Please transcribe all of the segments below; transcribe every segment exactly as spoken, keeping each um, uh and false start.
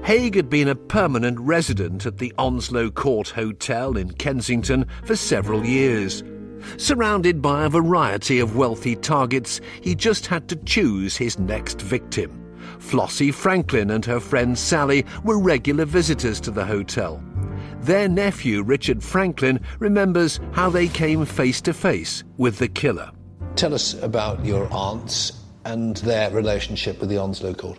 Haigh had been a permanent resident at the Onslow Court Hotel in Kensington for several years. Surrounded by a variety of wealthy targets, he just had to choose his next victim. Flossie Franklin and her friend Sally were regular visitors to the hotel. Their nephew, Richard Franklin, remembers how they came face to face with the killer. Tell us about your aunts and their relationship with the Onslow Court.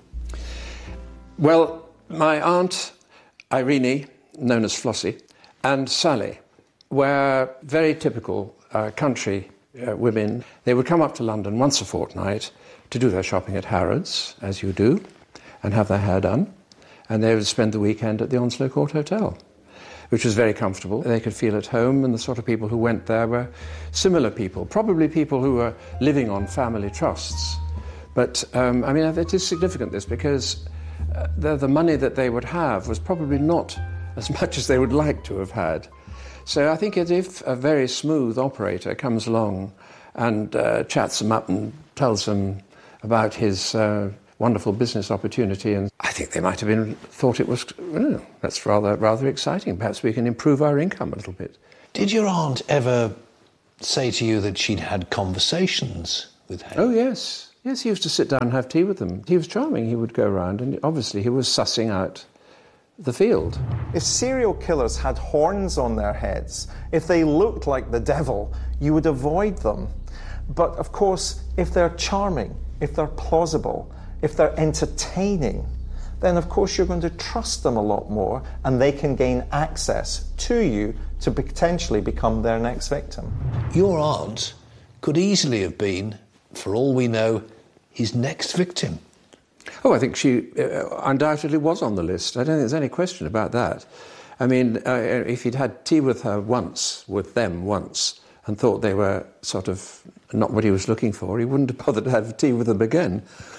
Well, my aunt Irene, known as Flossie, and Sally were very typical uh, country uh, women. They would come up to London once a fortnight to do their shopping at Harrods, as you do, and have their hair done. And they would spend the weekend at the Onslow Court Hotel, which was very comfortable. They could feel at home, and the sort of people who went there were similar people, probably people who were living on family trusts. But, um, I mean, it is significant, this, because uh, the, the money that they would have was probably not as much as they would like to have had. So I think if a very smooth operator comes along and uh, chats them up and tells them about his uh, wonderful business opportunity, and I think they might have been thought it was, oh, that's rather rather exciting. Perhaps we can improve our income a little bit. Did your aunt ever say to you that she'd had conversations with Haigh? Oh, yes. Yes, he used to sit down and have tea with them. He was charming. He would go around, and obviously he was sussing out the field. If serial killers had horns on their heads, if they looked like the devil, you would avoid them. But, of course, if they're charming, if they're plausible, if they're entertaining, then, of course, you're going to trust them a lot more, and they can gain access to you to potentially become their next victim. Your aunt could easily have been, for all we know, his next victim. Oh, I think she uh, undoubtedly was on the list. I don't think there's any question about that. I mean, uh, if he'd had tea with her once, with them once, and thought they were sort of not what he was looking for, he wouldn't have bothered to have tea with them again.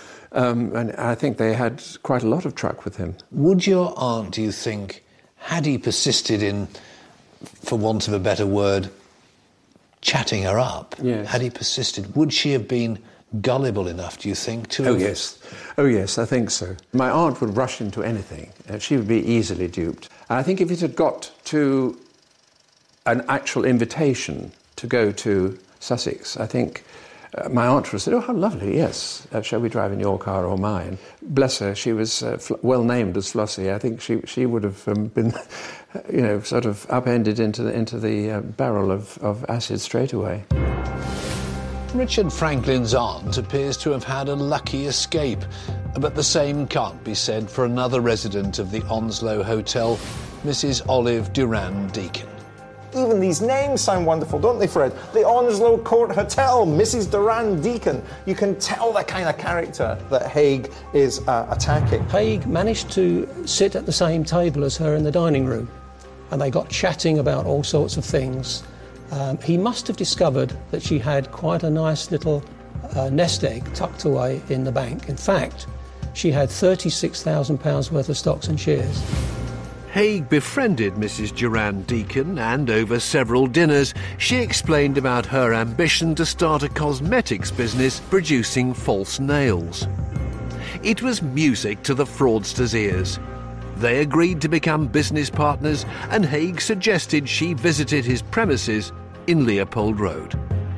Um, and I think they had quite a lot of truck with him. Would your aunt, do you think, had he persisted in, for want of a better word, chatting her up, yes. had he persisted, would she have been gullible enough, do you think, to Oh, have... yes. Oh, yes, I think so. My aunt would rush into anything. Uh, she would be easily duped. And I think if it had got to an actual invitation to go to Sussex, I think uh, my aunt would have said, oh, how lovely, yes, uh, shall we drive in your car or mine? Bless her, she was uh, fl- well named as Flossie. I think she she would have um, been, you know, sort of upended into the, into the uh, barrel of, of acid straight away. Richard Franklin's aunt appears to have had a lucky escape, but the same can't be said for another resident of the Onslow Hotel, Missus Olive Durand Deacon. Even these names sound wonderful, don't they, Fred? The Onslow Court Hotel, Missus Durand Deacon. You can tell the kind of character that Haigh is uh, attacking. Haigh managed to sit at the same table as her in the dining room, and they got chatting about all sorts of things. Um, he must have discovered that she had quite a nice little uh, nest egg tucked away in the bank. In fact, she had thirty-six thousand pounds worth of stocks and shares. Haigh befriended Missus Durand Deacon, and over several dinners she explained about her ambition to start a cosmetics business producing false nails. It was music to the fraudster's ears. They agreed to become business partners, and Haigh suggested she visited his premises in Leopold Road.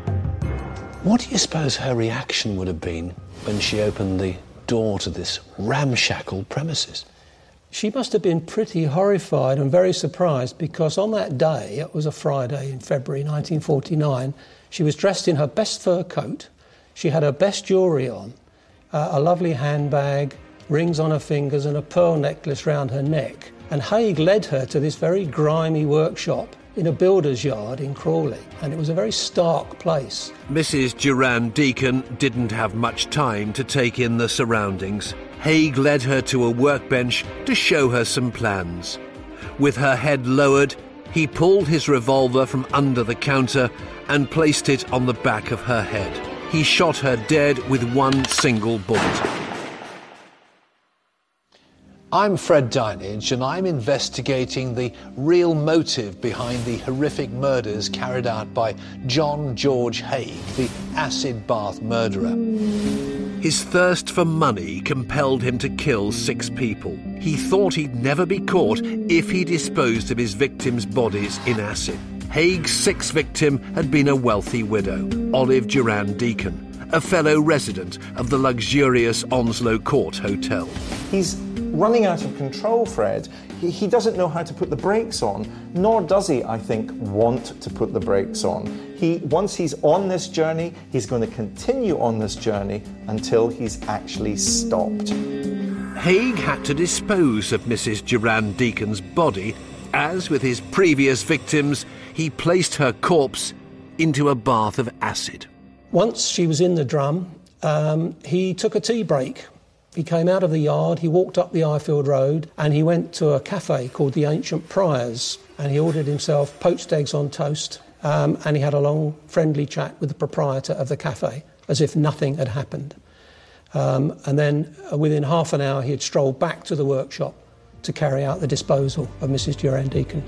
What do you suppose her reaction would have been when she opened the door to this ramshackle premises? She must have been pretty horrified and very surprised, because on that day, it was a Friday in February nineteen forty-nine, she was dressed in her best fur coat, she had her best jewellery on, uh, a lovely handbag, rings on her fingers and a pearl necklace round her neck. And Haigh led her to this very grimy workshop in a builder's yard in Crawley, and it was a very stark place. Missus Durand Deacon didn't have much time to take in the surroundings. Haigh led her to a workbench to show her some plans. With her head lowered, he pulled his revolver from under the counter and placed it on the back of her head. He shot her dead with one single bullet. I'm Fred Dinage, and I'm investigating the real motive behind the horrific murders carried out by John George Haigh, the acid bath murderer. His thirst for money compelled him to kill six people. He thought he'd never be caught if he disposed of his victims' bodies in acid. Haig's sixth victim had been a wealthy widow, Olive Durand Deacon, a fellow resident of the luxurious Onslow Court Hotel. He's running out of control, Fred. He, he doesn't know how to put the brakes on, nor does he, I think, want to put the brakes on. He, once he's on this journey, he's going to continue on this journey until he's actually stopped. Haig had to dispose of Missus Durand Deacon's body, as with his previous victims, he placed her corpse into a bath of acid. Once she was in the drum, um, he took a tea break. He came out of the yard, he walked up the Ifield Road, and he went to a cafe called the Ancient Priors, and he ordered himself poached eggs on toast, um, and he had a long, friendly chat with the proprietor of the cafe, as if nothing had happened. Um, and then, uh, within half an hour, he had strolled back to the workshop to carry out the disposal of Missus Durand Deacon.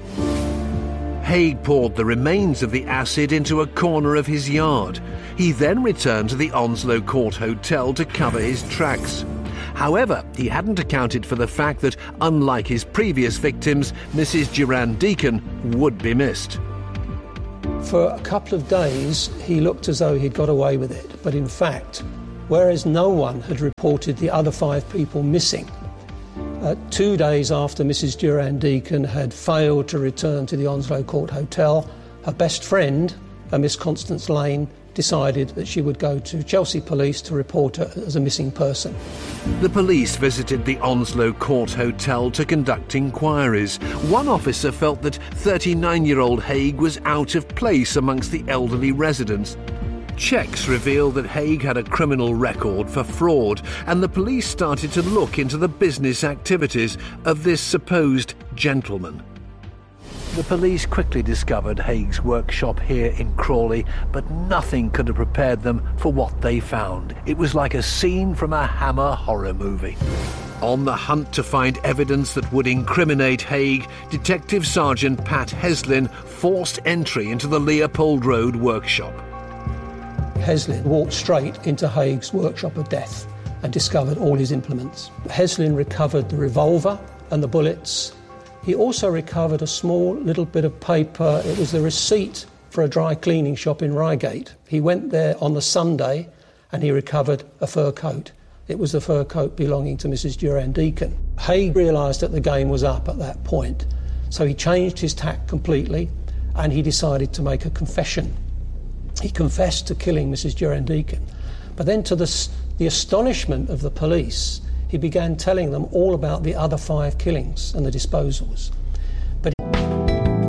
Haig poured the remains of the acid into a corner of his yard. He then returned to the Onslow Court Hotel to cover his tracks. However, he hadn't accounted for the fact that, unlike his previous victims, Missus Durand Deacon would be missed. For a couple of days, he looked as though he'd got away with it. But in fact, whereas no one had reported the other five people missing, Uh, two days after Missus Durand Deacon had failed to return to the Onslow Court Hotel, her best friend, uh, Miss Constance Lane, decided that she would go to Chelsea Police to report her as a missing person. The police visited the Onslow Court Hotel to conduct inquiries. One officer felt that thirty-nine-year-old Haig was out of place amongst the elderly residents. Checks revealed that Haig had a criminal record for fraud, and the police started to look into the business activities of this supposed gentleman. The police quickly discovered Haig's workshop here in Crawley, but nothing could have prepared them for what they found. It was like a scene from a Hammer horror movie. On the hunt to find evidence that would incriminate Haig, Detective Sergeant Pat Heslin forced entry into the Leopold Road workshop. Heslin walked straight into Haig's workshop of death and discovered all his implements. Heslin recovered the revolver and the bullets. He also recovered a small little bit of paper. It was the receipt for a dry cleaning shop in Reigate. He went there on the Sunday and he recovered a fur coat. It was the fur coat belonging to Missus Durand Deacon. Haig realised that the game was up at that point, so he changed his tack completely and he decided to make a confession. He confessed to killing Missus Durand Deacon, but then to the, the astonishment of the police, he began telling them all about the other five killings and the disposals.